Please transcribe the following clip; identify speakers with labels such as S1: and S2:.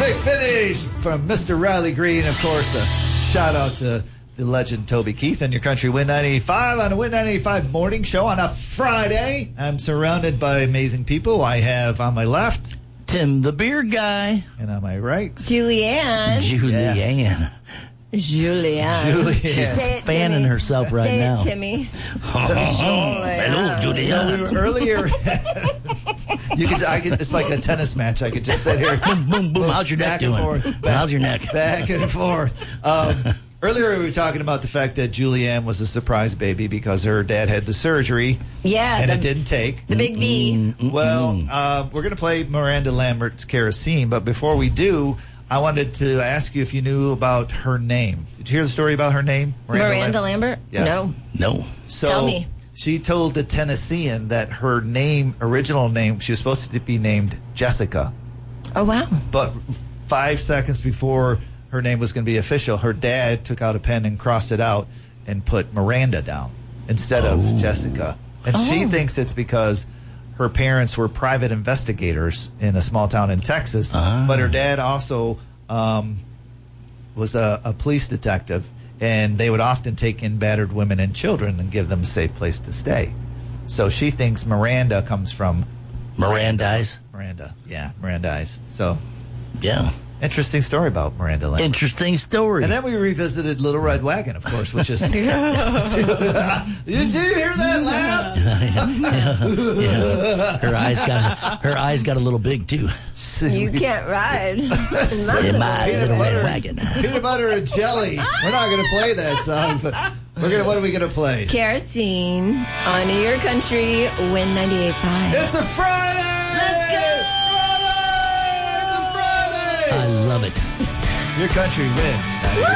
S1: Big finish from Mr. Riley Green. Of course, a shout out to the legend Toby Keith and your country Win 95 on a Win 95 morning show on a Friday. I'm surrounded by amazing people. I have on my left
S2: Tim the beer guy.
S1: And on my right
S3: Julianne.
S2: Yes.
S3: Julianne.
S2: She's fanning herself right now.
S3: Say it, Timmy.
S2: Hello, Julianne.
S1: So earlier, it's like a tennis match. I could just sit here.
S2: Boom, boom, boom. How's your neck doing? How's your neck?
S1: Back and forth. Earlier, we were talking about the fact that Julianne was a surprise baby because her dad had the surgery.
S3: Yeah.
S1: And it didn't take.
S3: The big B.
S1: Well, we're going to play Miranda Lambert's Kerosene, but before we do, I wanted to ask you if you knew about her name. Did you hear the story about her name?
S3: Miranda Lambert?
S1: Yes.
S2: No.
S1: So
S3: tell me.
S1: She told the Tennessean that her original name, she was supposed to be named Jessica.
S3: Oh, wow.
S1: But 5 seconds before her name was going to be official, her dad took out a pen and crossed it out and put Miranda down instead of Jessica. And she thinks it's because her parents were private investigators in a small town in Texas, but her dad also was a police detective, and they would often take in battered women and children and give them a safe place to stay. So she thinks Miranda comes from
S2: Mirandize.
S1: Mirandize. So,
S2: yeah.
S1: Interesting story about Miranda Lambert.
S2: Interesting story.
S1: And then we revisited Little Red Wagon, of course, which is... Did you hear that laugh?
S2: Yeah. Her eyes got a little big, too.
S3: You can't ride.
S2: In my Little Red Wagon.
S1: Peanut butter and jelly. We're not going to play that song, but what are we going to play?
S3: Kerosene on Your Country, Win 98.5.
S1: It's a Friday!
S3: Let's go!
S1: Friday! It's a Friday!
S2: I love it.
S1: Your Country Win